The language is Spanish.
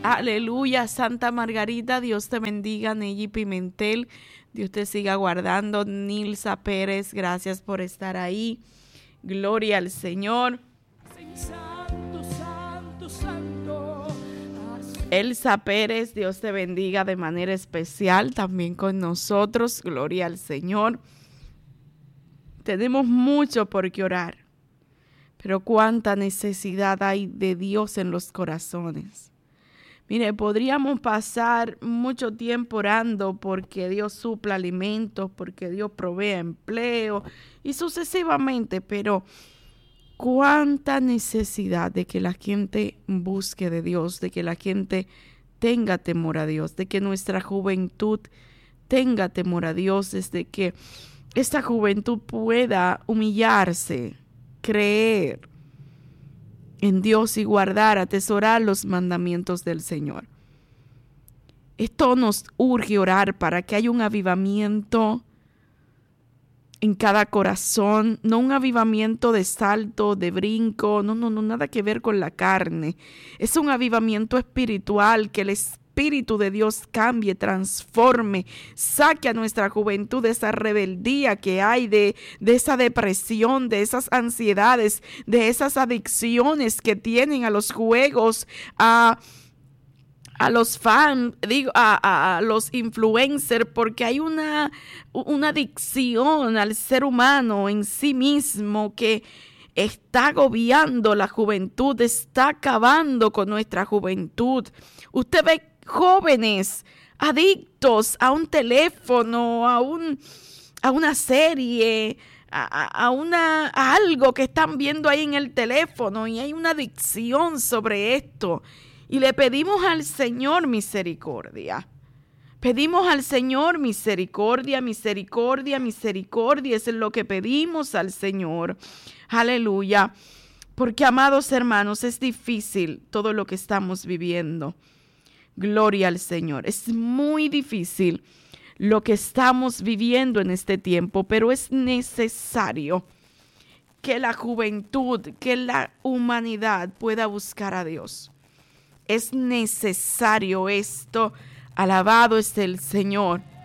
Aleluya, Santa Margarita, Dios te bendiga. Neyi Pimentel, Dios te siga guardando. Nilsa Pérez, gracias por estar ahí. Gloria al Señor. Santo, santo, santo. Elsa Pérez, Dios te bendiga de manera especial también con nosotros. Gloria al Señor. Tenemos mucho por qué orar, pero cuánta necesidad hay de Dios en los corazones. Mire, podríamos pasar mucho tiempo orando porque Dios supla alimentos, porque Dios provee empleo y sucesivamente, pero cuánta necesidad de que la gente busque de Dios, de que la gente tenga temor a Dios, de que nuestra juventud tenga temor a Dios, desde que esta juventud pueda humillarse, creer en Dios y guardar, atesorar los mandamientos del Señor. Esto nos urge orar para que haya un avivamiento en cada corazón, no un avivamiento de salto, de brinco, no, nada que ver con la carne. Es un avivamiento espiritual, que el Espíritu de Dios cambie, transforme, saque a nuestra juventud de esa rebeldía que hay, de esa depresión, de esas ansiedades, de esas adicciones que tienen a los juegos, a los fans, a los influencers, porque hay una adicción al ser humano en sí mismo que está agobiando la juventud, está acabando con nuestra juventud. Usted ve jóvenes adictos a un teléfono, a una serie, a algo que están viendo ahí en el teléfono, y hay una adicción sobre esto. Y le pedimos al Señor misericordia. Pedimos al Señor misericordia, misericordia, misericordia. Eso es lo que pedimos al Señor. Aleluya. Porque, amados hermanos, es difícil todo lo que estamos viviendo. Gloria al Señor. Es muy difícil lo que estamos viviendo en este tiempo, pero es necesario que la juventud, que la humanidad pueda buscar a Dios. Es necesario esto. Alabado es el Señor.